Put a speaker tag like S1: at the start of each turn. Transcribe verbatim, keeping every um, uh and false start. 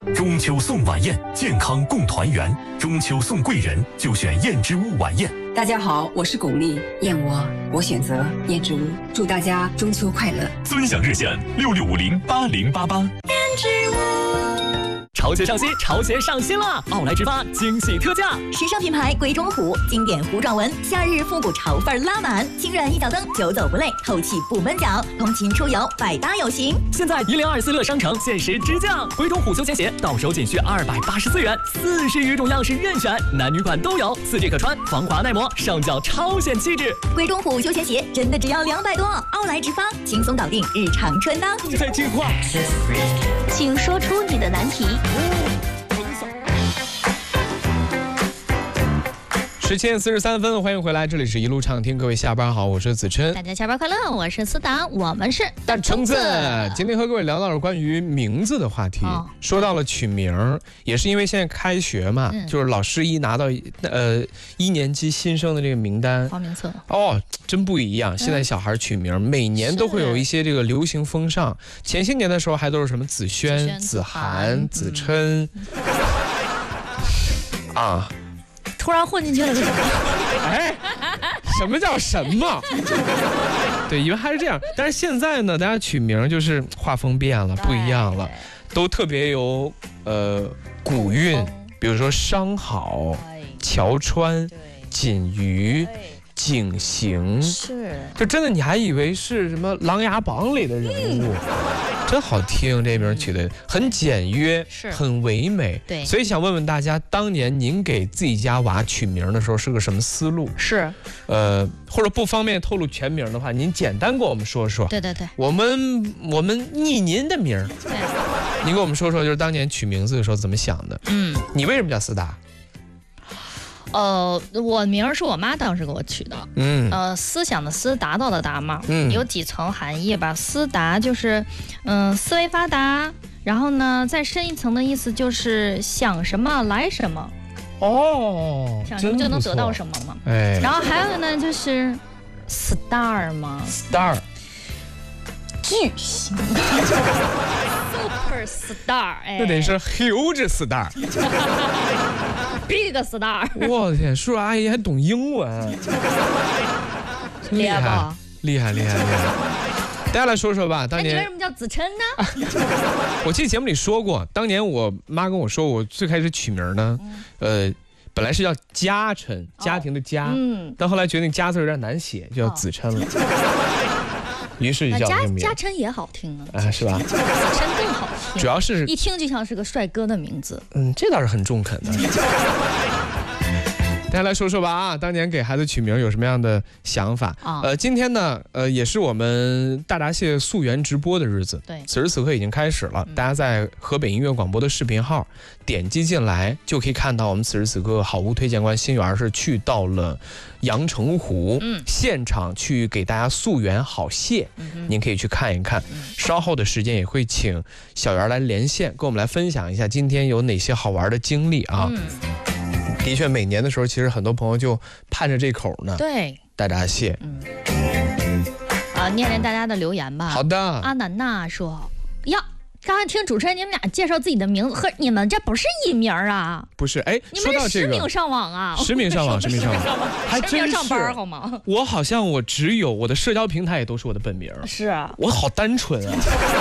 S1: 中秋送晚宴，健康共团圆。中秋送贵人，就选燕之屋晚宴。
S2: 大家好，我是巩俐，燕窝我选择燕之屋。祝大家中秋快乐！
S1: 尊享热线六六五零八零八八。燕之屋。
S3: 潮鞋上新，潮鞋上新了！奥莱直发惊喜特价，
S4: 时尚品牌鬼冢虎，经典弧状纹，夏日复古潮范拉满，轻软一脚蹬，久走不累，透气不闷脚，通勤出游百搭有型。
S3: 现在一零二四乐商城限时直降，鬼冢虎休闲鞋到手仅需二百八十四元，四十余种样式任选，男女款都有，四季可穿，防滑耐磨，上脚超显气质。
S4: 鬼冢虎休闲鞋真的只要两百多，奥莱直发轻松搞定日常穿搭。
S3: 在进化，
S4: 请说出你的难题。
S5: 十七点四十三分，欢迎回来，这里是一路畅听，各位下班好，我是子琛。
S6: 大家下班快乐，我是思达，我们是
S5: 大橙子。今天和各位聊到了关于名字的话题，哦、说到了取名，也是因为现在开学嘛，嗯、就是老师一拿到呃一年级新生的这个名单
S6: 花名册，
S5: 哦，真不一样。现在小孩取名，嗯、每年都会有一些这个流行风尚。前些年的时候还都是什么子轩、子涵、子琛、嗯、啊。
S6: 突然混进去了个什么？
S5: 哎，什么叫什么？对，以为还是这样，但是现在呢，大家取名就是画风变了，不一样了，都特别有呃古韵，比如说商好、乔川、锦瑜、景行，
S6: 是，
S5: 就真的你还以为是什么《琅琊榜》里的人物。嗯真好听，这名取得很简约，
S6: 是
S5: 很唯美。
S6: 对，
S5: 所以想问问大家，当年您给自己家娃取名的时候是个什么思路？
S6: 是，
S5: 呃，或者不方便透露全名的话，您简单跟我们说说。
S6: 对对对，
S5: 我们我们拟您的名儿。对，您跟我们说说，就是当年取名字的时候怎么想的？嗯，你为什么叫思达？
S6: 呃，我名儿是我妈当时给我取的，嗯，呃，思想的思，达到的达嘛，嗯，有几层含义吧。思达就是，嗯、呃，思维发达，然后呢，再深一层的意思就是想什么来什么，
S5: 哦，
S6: 想什么就能得到什么嘛。哎，然后还有呢就是 star 嘛
S5: ，star，
S6: 巨星。Super star， 哎，
S5: 那得是 huge star。Big
S6: star，
S5: 我的天，叔叔阿姨还懂英文，厉害，厉害，厉害，厉害！大家来说说吧，当年
S6: 你为什么叫子琛呢？
S5: 我记得节目里说过，当年我妈跟我说，我最开始取名呢，呃，本来是叫家琛，家庭的家，嗯，但后来决定家字有点难写，就叫子琛了。于是就叫这个名，
S6: 家琛也好听啊，
S5: 啊是吧？
S6: 子琛更好听，
S5: 主要是
S6: 一听就像是个帅哥的名字。
S5: 嗯，这倒是很中肯的。大家来说说吧啊，当年给孩子取名有什么样的想法？哦、呃，今天呢，呃，也是我们大闸蟹溯源直播的日子。
S6: 对，
S5: 此时此刻已经开始了。嗯、大家在河北音乐广播的视频号点击进来，就可以看到我们此时此刻好物推荐官新源是去到了阳澄湖，嗯，现场去给大家溯源好蟹，嗯、您可以去看一看。嗯、稍后的时间也会请小源来连线，跟我们来分享一下今天有哪些好玩的经历啊。嗯的确，每年的时候，其实很多朋友就盼着这口呢。
S6: 对，
S5: 大闸蟹。
S6: 嗯。啊，念念大家的留言吧。
S5: 好的。
S6: 阿楠娜说：“呀，刚才听主持人你们俩介绍自己的名字，和你们这不是艺名啊？
S5: 不是，哎，
S6: 你们是实名上网啊？
S5: 实名上网，实名上网，还真是
S6: 上班好吗？
S5: 我好像我只有我的社交平台也都是我的本名。
S6: 是啊，
S5: 我好单纯啊。